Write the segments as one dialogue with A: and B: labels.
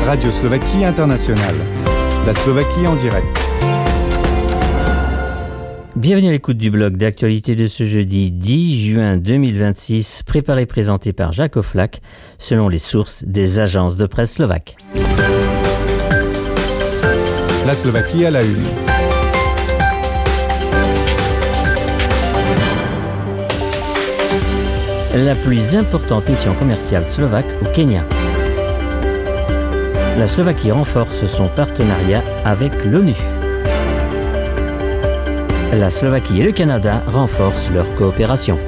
A: Radio Slovaquie Internationale. La Slovaquie en direct.
B: Bienvenue à l'écoute du blog d'actualité de ce jeudi 10 juin 2026, préparé et présenté par Jacques Oflac, selon les sources des agences de presse slovaques.
A: La Slovaquie à la une.
B: La plus importante mission commerciale slovaque au Kenya. La Slovaquie renforce son partenariat avec l'ONU. La Slovaquie et le Canada renforcent leur coopération.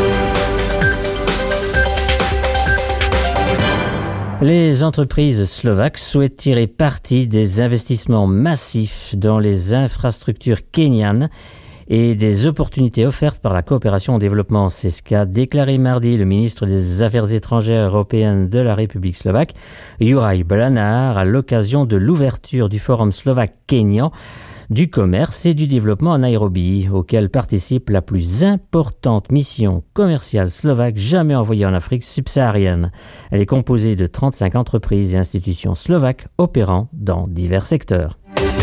B: Les entreprises slovaques souhaitent tirer parti des investissements massifs dans les infrastructures kenyanes et des opportunités offertes par la coopération au développement. C'est ce qu'a déclaré mardi le ministre des Affaires étrangères européennes de la République slovaque, Juraj Blanár, à l'occasion de l'ouverture du Forum slovaque-kényan du commerce et du développement à Nairobi, auquel participe la plus importante mission commerciale slovaque jamais envoyée en Afrique subsaharienne. Elle est composée de 35 entreprises et institutions slovaques opérant dans divers secteurs.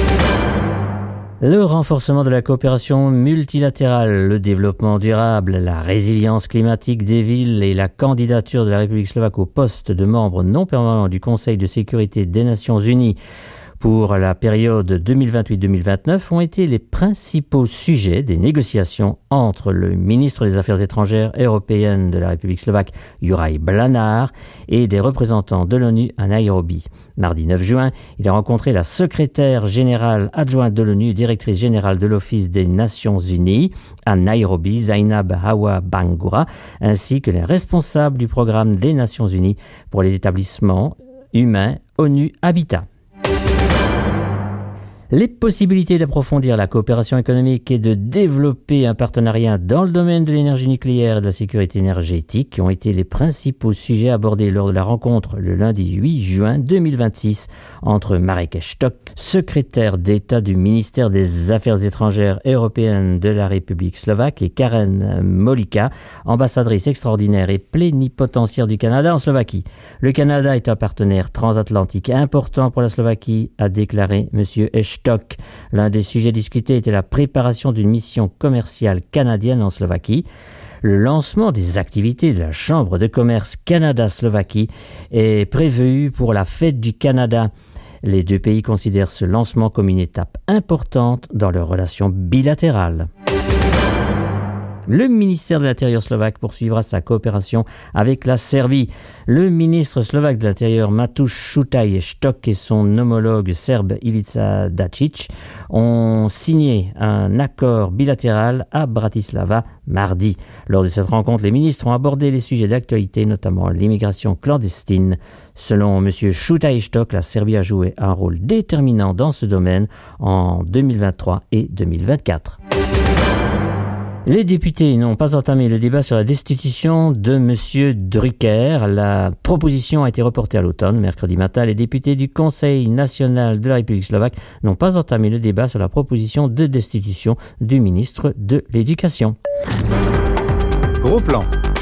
B: Le renforcement de la coopération multilatérale, le développement durable, la résilience climatique des villes et la candidature de la République slovaque au poste de membre non permanent du Conseil de sécurité des Nations Unies pour la période 2028-2029 ont été les principaux sujets des négociations entre le ministre des Affaires étrangères européennes de la République slovaque, Juraj Blanár, et des représentants de l'ONU à Nairobi. Mardi 9 juin, il a rencontré la secrétaire générale adjointe de l'ONU, directrice générale de l'Office des Nations Unies à Nairobi, Zainab Hawa Bangura, ainsi que les responsables du programme des Nations Unies pour les établissements humains ONU Habitat. Les possibilités d'approfondir la coopération économique et de développer un partenariat dans le domaine de l'énergie nucléaire et de la sécurité énergétique ont été les principaux sujets abordés lors de la rencontre le lundi 8 juin 2026 entre Marek Eštok, secrétaire d'État du ministère des Affaires étrangères européennes de la République slovaque, et Karen Molika, ambassadrice extraordinaire et plénipotentiaire du Canada en Slovaquie. Le Canada est un partenaire transatlantique important pour la Slovaquie, a déclaré M. Eštok. L'un des sujets discutés était la préparation d'une mission commerciale canadienne en Slovaquie. Le lancement des activités de la Chambre de commerce Canada-Slovaquie est prévu pour la Fête du Canada. Les deux pays considèrent ce lancement comme une étape importante dans leurs relations bilatérales. Le ministère de l'Intérieur slovaque poursuivra sa coopération avec la Serbie. Le ministre slovaque de l'Intérieur Matouš Šutaj Eštok et son homologue serbe Ivica Dačić ont signé un accord bilatéral à Bratislava mardi. Lors de cette rencontre, les ministres ont abordé les sujets d'actualité, notamment l'immigration clandestine. Selon M. Šutaj Eštok, la Serbie a joué un rôle déterminant dans ce domaine en 2023 et 2024. Les députés n'ont pas entamé le débat sur la destitution de M. Drucker. La proposition a été reportée à l'automne. Mercredi matin, les députés du Conseil national de la République slovaque n'ont pas entamé le débat sur la proposition de destitution du ministre de l'Éducation.
A: Gros plan.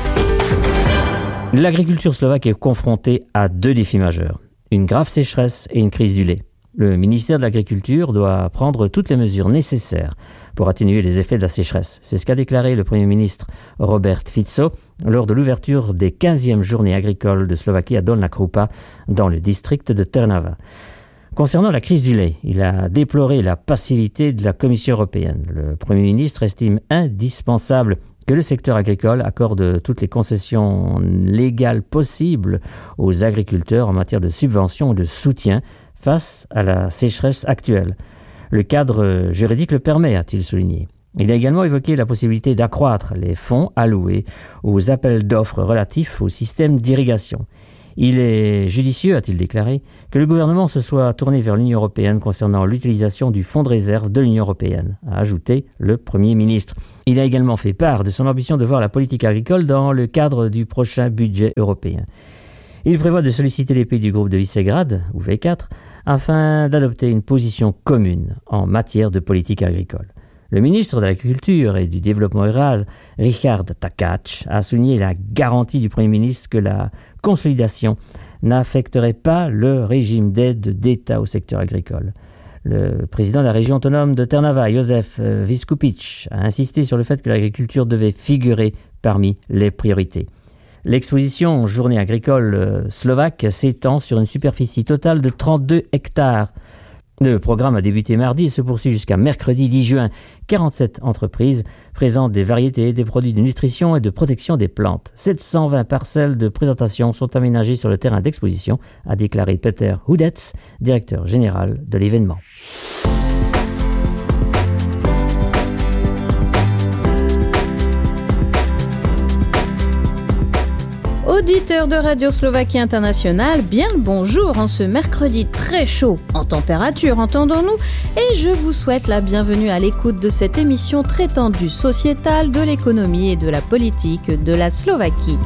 B: L'agriculture slovaque est confrontée à deux défis majeurs, une grave sécheresse et une crise du lait. Le ministère de l'Agriculture doit prendre toutes les mesures nécessaires pour atténuer les effets de la sécheresse. C'est ce qu'a déclaré le Premier ministre Robert Fico lors de l'ouverture des 15e journées agricoles de Slovaquie à Dolná Krupa, dans le district de Trnava. Concernant la crise du lait, il a déploré la passivité de la Commission européenne. Le Premier ministre estime indispensable que le secteur agricole accorde toutes les concessions légales possibles aux agriculteurs en matière de subventions et de soutien face à la sécheresse actuelle. Le cadre juridique le permet, a-t-il souligné. Il a également évoqué la possibilité d'accroître les fonds alloués aux appels d'offres relatifs au système d'irrigation. Il est judicieux, a-t-il déclaré, que le gouvernement se soit tourné vers l'Union européenne concernant l'utilisation du fonds de réserve de l'Union européenne, a ajouté le Premier ministre. Il a également fait part de son ambition de voir la politique agricole dans le cadre du prochain budget européen. Il prévoit de solliciter les pays du groupe de Visegrad, ou V4, afin d'adopter une position commune en matière de politique agricole. Le ministre de l'Agriculture et du Développement rural, Richard Takács, a souligné la garantie du Premier ministre que la consolidation n'affecterait pas le régime d'aide d'État au secteur agricole. Le président de la région autonome de Trnava, Josef Viskupić, a insisté sur le fait que l'agriculture devait figurer parmi les priorités. L'exposition Journée agricole slovaque s'étend sur une superficie totale de 32 hectares. Le programme a débuté mardi et se poursuit jusqu'à mercredi 10 juin. 47 entreprises présentent des variétés, des produits de nutrition et de protection des plantes. 720 parcelles de présentation sont aménagées sur le terrain d'exposition, a déclaré Peter Hudec, directeur général de l'événement.
C: Auditeurs de Radio Slovaquie Internationale, bien le bonjour en ce mercredi très chaud en température, entendons-nous, et je vous souhaite la bienvenue à l'écoute de cette émission traitant du sociétal, de l'économie et de la politique de la Slovaquie.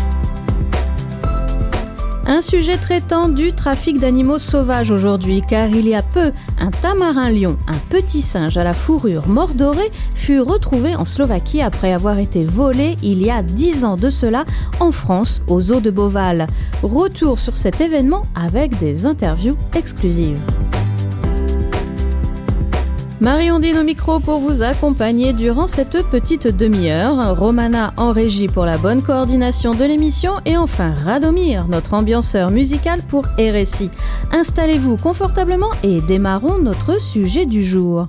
C: Un sujet traitant du trafic d'animaux sauvages aujourd'hui, car il y a peu, un tamarin lion, un petit singe à la fourrure mordorée, fut retrouvé en Slovaquie après avoir été volé il y a 10 ans de cela en France, au zoo de Beauval. Retour sur cet événement avec des interviews exclusives. Marie-Ondine au micro pour vous accompagner durant cette petite demi-heure. Romana en régie pour la bonne coordination de l'émission et enfin Radomir, notre ambianceur musical pour RSI. Installez-vous confortablement et démarrons notre sujet du jour.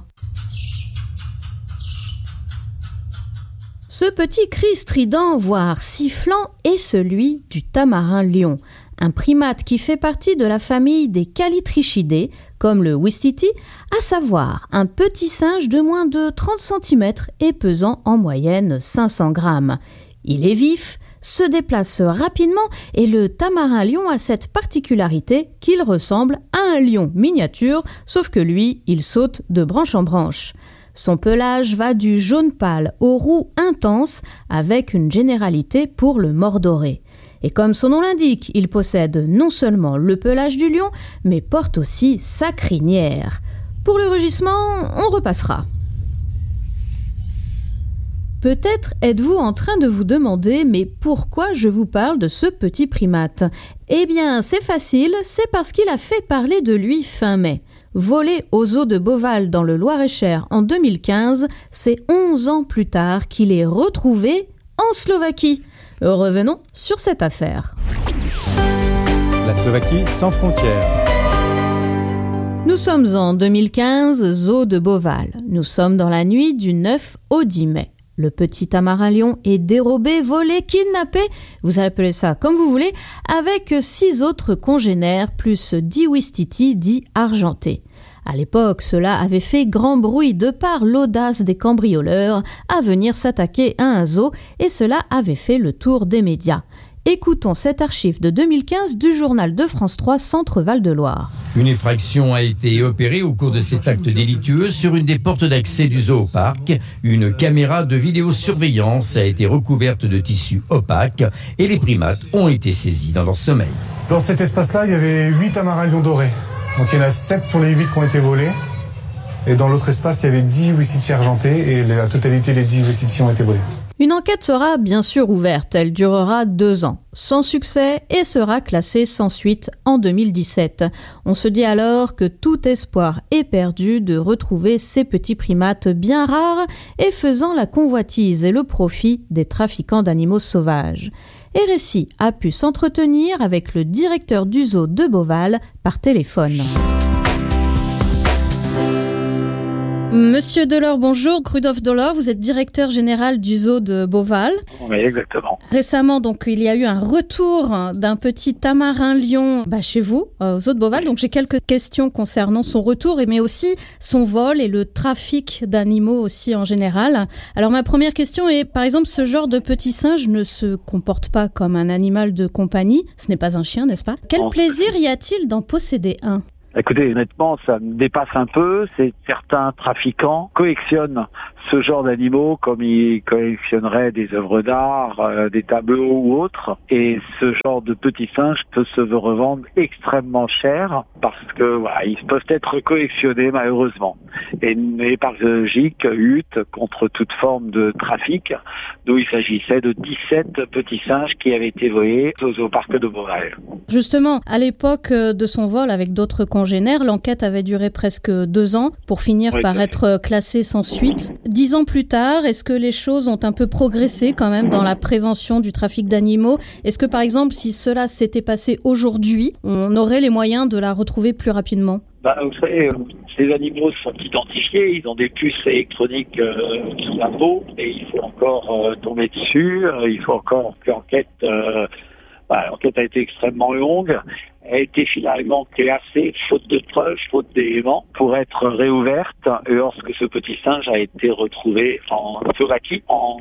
C: Ce petit cri strident, voire sifflant, est celui du tamarin lion. Un primate qui fait partie de la famille des Calitrichidae, comme le ouistiti, à savoir un petit singe de moins de 30 cm et pesant en moyenne 500 grammes. Il est vif, se déplace rapidement et le tamarin lion a cette particularité qu'il ressemble à un lion miniature, sauf que lui, il saute de branche en branche. Son pelage va du jaune pâle au roux intense avec une généralité pour le mordoré. Et comme son nom l'indique, il possède non seulement le pelage du lion, mais porte aussi sa crinière. Pour le rugissement, on repassera. Peut-être êtes-vous en train de vous demander, mais pourquoi je vous parle de ce petit primate ? Eh bien, c'est facile, c'est parce qu'il a fait parler de lui fin mai. Volé au zoo de Beauval dans le Loir-et-Cher en 2015, c'est 11 ans plus tard qu'il est retrouvé en Slovaquie. Revenons sur cette affaire.
A: La Slovaquie sans frontières.
C: Nous sommes en 2015, zoo de Beauval. Nous sommes dans la nuit du 9 au 10 mai. Le petit tamarin lion est dérobé, volé, kidnappé, vous appelez ça comme vous voulez, avec 6 autres congénères plus 10 ouistiti dits argentés. À l'époque, cela avait fait grand bruit de par l'audace des cambrioleurs à venir s'attaquer à un zoo et cela avait fait le tour des médias. Écoutons cette archive de 2015 du journal de France 3 Centre Val-de-Loire.
D: Une effraction a été opérée au cours de cet acte délictueux sur une des portes d'accès du zoo au parc. Une caméra de vidéosurveillance a été recouverte de tissu opaque et les primates ont été saisis dans leur sommeil.
E: Dans cet espace-là, il y avait 8 tamarins lions dorés. Donc il y en a 7 sur les 8 qui ont été volés. Et dans l'autre espace, il y avait 10 ouistiti argentés et la totalité des 10 ouistiti ont été volés.
C: Une enquête sera bien sûr ouverte, elle durera 2 ans, sans succès et sera classée sans suite en 2017. On se dit alors que tout espoir est perdu de retrouver ces petits primates bien rares et faisant la convoitise et le profit des trafiquants d'animaux sauvages. RSI a pu s'entretenir avec le directeur du zoo de Beauval par téléphone. Monsieur Delors, bonjour. Rudolf Delors, vous êtes directeur général du zoo de Beauval.
F: Oui, exactement.
C: Récemment, donc, il y a eu un retour d'un petit tamarin lion chez vous, au zoo de Beauval. Donc, j'ai quelques questions concernant son retour, mais aussi son vol et le trafic d'animaux aussi en général. Alors, ma première question est, par exemple, ce genre de petit singe ne se comporte pas comme un animal de compagnie. Ce n'est pas un chien, n'est-ce pas ? Quel plaisir y a-t-il d'en posséder un ?
F: Écoutez, honnêtement, ça me dépasse un peu. Certains trafiquants collectionnent ce genre d'animaux comme ils collectionneraient des œuvres d'art, des tableaux ou autres. Et ce genre de petits singes peut se revendre extrêmement cher parce que ils peuvent être collectionnés malheureusement. Et les parcs zoologiques luttent contre toute forme de trafic, d'où il s'agissait de 17 petits singes qui avaient été volés au zooparc de Beauval.
C: Justement, à l'époque de son vol avec d'autres congénères, l'enquête avait duré presque 2 ans pour finir par être classée sans suite. 10 ans plus tard, est-ce que les choses ont un peu progressé quand même dans la prévention du trafic d'animaux? Est-ce que par exemple, si cela s'était passé aujourd'hui, on aurait les moyens de la retrouver plus rapidement?
F: Vous savez, ces animaux sont identifiés, ils ont des puces électroniques sur la peau et il faut encore tomber dessus, il faut encore que l'enquête... l'enquête a été extrêmement longue, a été finalement classée, faute de preuves, faute d'éléments, pour être réouverte lorsque ce petit singe a été retrouvé en Slovaquie en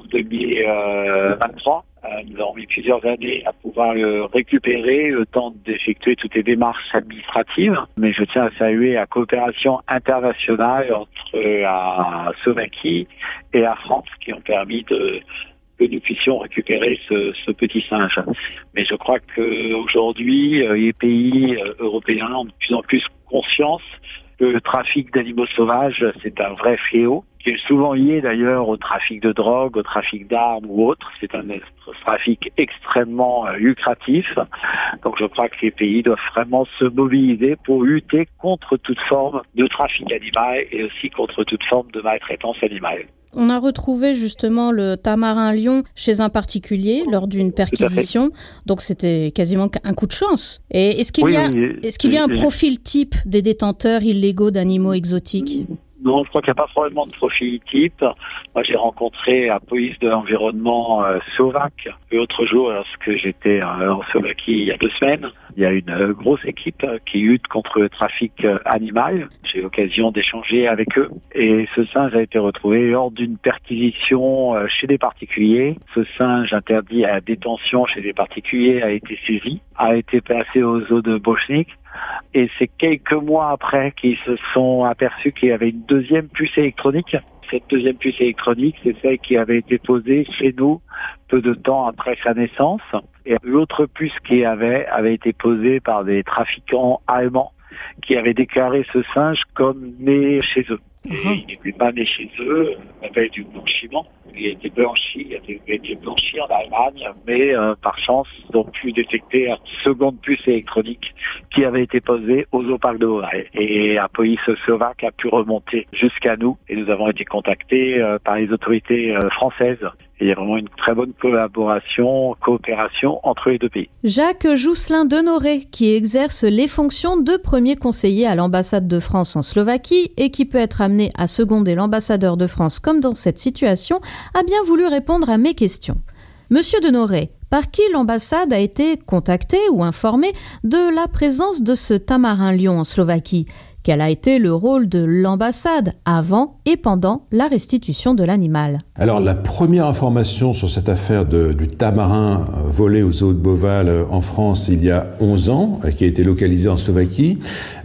F: 2023. Nous avons mis plusieurs années à pouvoir le récupérer, le temps d'effectuer toutes les démarches administratives. Mais je tiens à saluer la coopération internationale entre la Slovaquie et la France qui ont permis que nous puissions récupérer ce petit singe. Mais je crois qu'aujourd'hui, les pays européens ont de plus en plus conscience que le trafic d'animaux sauvages, c'est un vrai fléau, qui est souvent lié d'ailleurs au trafic de drogue, au trafic d'armes ou autre. C'est un trafic extrêmement lucratif. Donc je crois que les pays doivent vraiment se mobiliser pour lutter contre toute forme de trafic animal et aussi contre toute forme de maltraitance animale.
C: On a retrouvé justement le tamarin lion chez un particulier lors d'une perquisition. Donc c'était quasiment un coup de chance. Et est-ce qu'il y a un profil type des détenteurs illégaux d'animaux exotiques ?
F: Non, je crois qu'il n'y a pas probablement de profil type. Moi, j'ai rencontré la police de l'environnement slovaque l'autre jour lorsque j'étais en Slovaquie il y a 2 semaines. Il y a une grosse équipe qui lutte contre le trafic animal. J'ai eu l'occasion d'échanger avec eux. Et ce singe a été retrouvé lors d'une perquisition chez des particuliers. Ce singe interdit à la détention chez des particuliers a été saisi, a été placé au zoo de Bochnik. Et c'est quelques mois après qu'ils se sont aperçus qu'il y avait une deuxième puce électronique. Cette deuxième puce électronique, c'est celle qui avait été posée chez nous peu de temps après sa naissance. Et l'autre puce qui avait été posée par des trafiquants allemands qui avaient déclaré ce singe comme né chez eux. Et il n'était pas né chez eux, on appelle du blanchiment. Il a été blanchi en Allemagne, mais par chance, ils ont pu détecter une seconde puce électronique qui avait été posée au zooparc de Beauval. Et la police slovaque a pu remonter jusqu'à nous et nous avons été contactés par les autorités françaises. Et il y a vraiment une très bonne coopération entre les deux pays.
C: Jacques Jousselin Denoré, qui exerce les fonctions de premier conseiller à l'ambassade de France en Slovaquie et qui peut être amené à seconder l'ambassadeur de France comme dans cette situation, a bien voulu répondre à mes questions. Monsieur Denoré, par qui l'ambassade a été contactée ou informée de la présence de ce tamarin lion en Slovaquie ? Quel a été le rôle de l'ambassade avant et pendant la restitution de l'animal ?
G: Alors, la première information sur cette affaire du tamarin volé au zoo de Beauval en France il y a 11 ans, qui a été localisé en Slovaquie,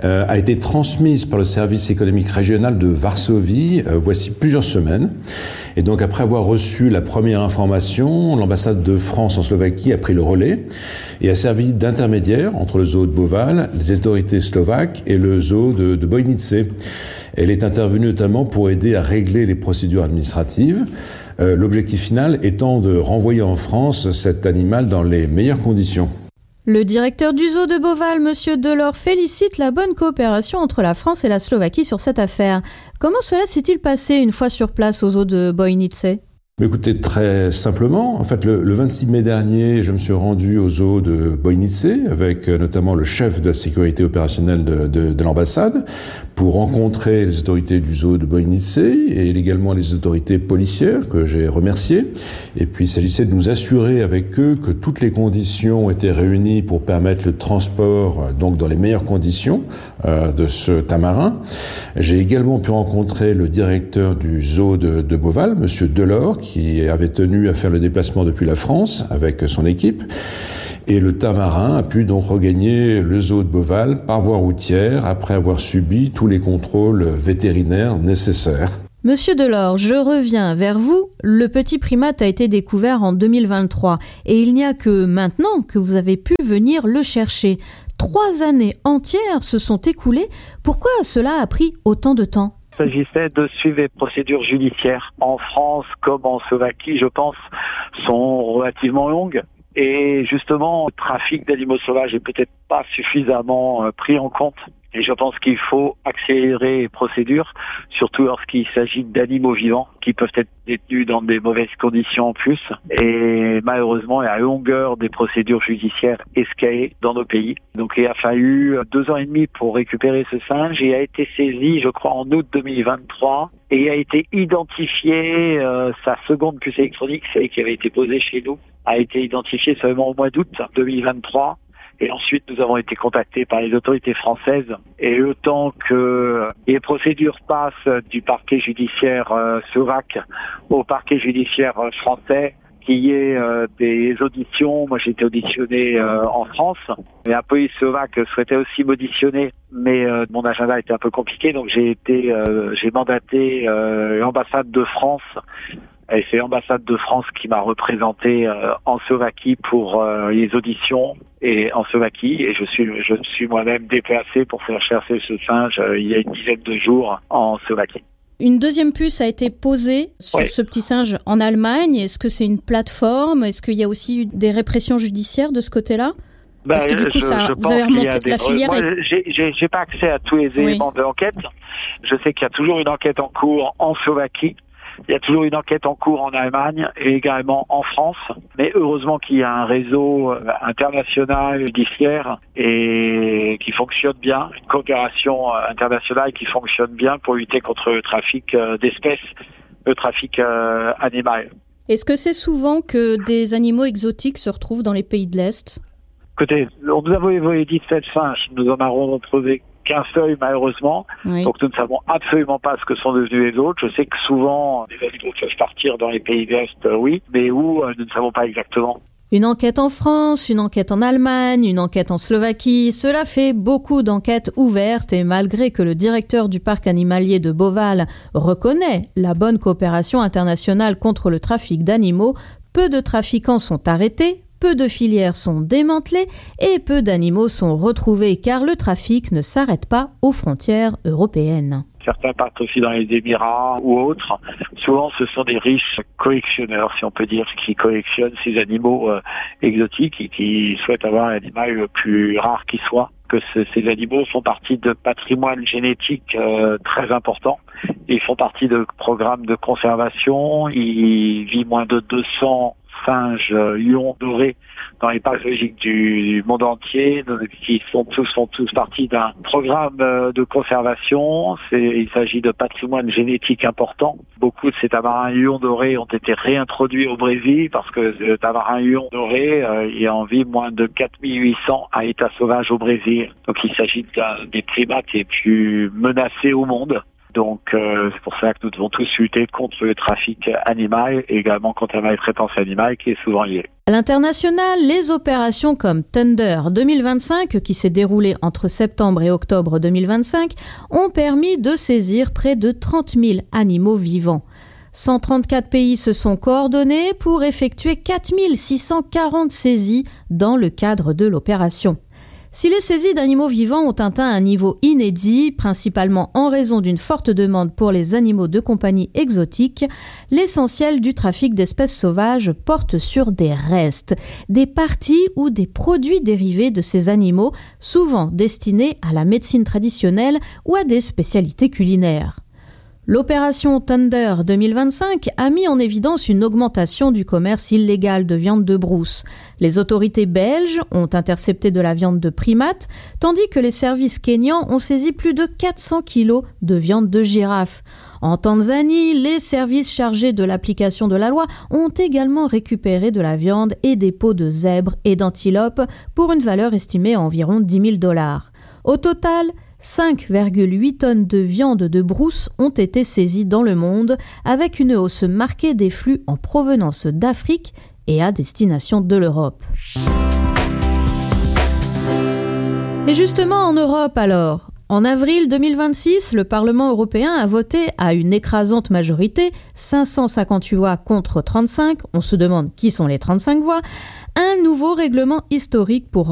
G: a été transmise par le service économique régional de Varsovie voici plusieurs semaines. Et donc, après avoir reçu la première information, l'ambassade de France en Slovaquie a pris le relais et a servi d'intermédiaire entre le zoo de Beauval, les autorités slovaques et le zoo de Bojnice. Elle est intervenue notamment pour aider à régler les procédures administratives, l'objectif final étant de renvoyer en France cet animal dans les meilleures conditions.
C: Le directeur du zoo de Beauval, Monsieur Delors, félicite la bonne coopération entre la France et la Slovaquie sur cette affaire. Comment cela s'est-il passé une fois sur place au zoo de Bojnice ?
G: Écoutez, très simplement, en fait, le 26 mai dernier, je me suis rendu au zoo de Bojnice avec notamment le chef de la sécurité opérationnelle de l'ambassade pour rencontrer les autorités du zoo de Bojnice et également les autorités policières que j'ai remerciées. Et puis, il s'agissait de nous assurer avec eux que toutes les conditions étaient réunies pour permettre le transport, donc dans les meilleures conditions, de ce tamarin. J'ai également pu rencontrer le directeur du zoo de Beauval, Monsieur Delors, qui avait tenu à faire le déplacement depuis la France avec son équipe. Et le tamarin a pu donc regagner le zoo de Beauval par voie routière après avoir subi tous les contrôles vétérinaires nécessaires.
C: Monsieur Delors, je reviens vers vous. Le petit primate a été découvert en 2023 et il n'y a que maintenant que vous avez pu venir le chercher. 3 années entières se sont écoulées. Pourquoi cela a pris autant de temps ?
F: s'agissait de suivre les procédures judiciaires. En France, comme en Slovaquie, je pense, sont relativement longues. Et justement, le trafic d'animaux sauvages est peut-être pas suffisamment pris en compte. Et je pense qu'il faut accélérer les procédures, surtout lorsqu'il s'agit d'animaux vivants qui peuvent être détenus dans des mauvaises conditions en plus. Et malheureusement, la longueur des procédures judiciaires escalée dans nos pays. Donc il a fallu 2 ans et demi pour récupérer ce singe. Il a été saisi, je crois, en août 2023. Et il a été identifié, sa seconde puce électronique, celle qui avait été posée chez nous, a été identifiée seulement au mois d'août 2023. Et ensuite, nous avons été contactés par les autorités françaises. Et le temps que les procédures passent du parquet judiciaire slovaque au parquet judiciaire français, qu'il y ait des auditions. Moi, j'ai été auditionné en France. Et la police slovaque souhaitait aussi m'auditionner, mais mon agenda était un peu compliqué, donc j'ai mandaté l'ambassade de France. Et c'est l'ambassade de France qui m'a représenté en Slovaquie pour les auditions et en Slovaquie. Et je suis moi-même déplacé pour faire chercher ce singe il y a une dizaine de jours en Slovaquie.
C: Une deuxième puce a été posée sur ce petit singe en Allemagne. Est-ce que c'est une plateforme? Est-ce qu'il y a aussi eu des répressions judiciaires de ce côté-là? Parce que du coup, vous avez remonté la filière.
F: Moi, j'ai pas accès à tous les éléments de l'enquête. Je sais qu'il y a toujours une enquête en cours en Slovaquie. Il y a toujours une enquête en cours en Allemagne et également en France. Mais heureusement qu'il y a un réseau international judiciaire et qui fonctionne bien, une coopération internationale qui fonctionne bien pour lutter contre le trafic d'espèces, le trafic animal.
C: Est-ce que c'est souvent que des animaux exotiques se retrouvent dans les pays de l'Est?
F: Écoutez, nous avons évolué 17 singes, nous en avons retrouvé qu'un seul malheureusement, donc nous ne savons absolument pas ce que sont devenus les autres. Je sais que souvent les animaux peuvent partir dans les pays de l'Est, oui, mais où, nous ne savons pas exactement.
C: Une enquête en France, une enquête en Allemagne, une enquête en Slovaquie, cela fait beaucoup d'enquêtes ouvertes et malgré que le directeur du parc animalier de Beauval reconnaît la bonne coopération internationale contre le trafic d'animaux, peu de trafiquants sont arrêtés, peu de filières sont démantelées et peu d'animaux sont retrouvés car le trafic ne s'arrête pas aux frontières européennes.
F: Certains partent aussi dans les Émirats ou autres. Souvent, ce sont des riches collectionneurs, si on peut dire, qui collectionnent ces animaux exotiques et qui souhaitent avoir l'animal le plus rare qui soit. Que ces animaux font partie de patrimoine génétique très important. Ils font partie de programmes de conservation. Il vit moins de 200 singes lions dorés dans les parcs zoologiques du monde entier, qui font tous partie d'un programme de conservation. Il s'agit de patrimoine génétique important. Beaucoup de ces tamarins lions dorés ont été réintroduits au Brésil parce que le tamarin lion doré est en vie moins de 4800 à état sauvage au Brésil. Donc il s'agit des primates les plus menacés au monde. Donc c'est pour ça que nous devons tous lutter contre le trafic animal et également contre la maltraitance animale qui est souvent liée.
C: À l'international, les opérations comme Thunder 2025, qui s'est déroulée entre septembre et octobre 2025, ont permis de saisir près de 30 000 animaux vivants. 134 pays se sont coordonnés pour effectuer 4 640 saisies dans le cadre de l'opération. Si les saisies d'animaux vivants ont atteint un niveau inédit, principalement en raison d'une forte demande pour les animaux de compagnie exotiques, l'essentiel du trafic d'espèces sauvages porte sur des restes, des parties ou des produits dérivés de ces animaux, souvent destinés à la médecine traditionnelle ou à des spécialités culinaires. L'opération Thunder 2025 a mis en évidence une augmentation du commerce illégal de viande de brousse. Les autorités belges ont intercepté de la viande de primates, tandis que les services kenyans ont saisi plus de 400 kilos de viande de girafe. En Tanzanie, les services chargés de l'application de la loi ont également récupéré de la viande et des peaux de zèbres et d'antilopes pour une valeur estimée à environ $10 000. Au total, 5,8 tonnes de viande de brousse ont été saisies dans le monde, avec une hausse marquée des flux en provenance d'Afrique et à destination de l'Europe. Et justement en Europe alors, en avril 2026, le Parlement européen a voté à une écrasante majorité, 558 voix contre 35, on se demande qui sont les 35 voix, un nouveau règlement historique pour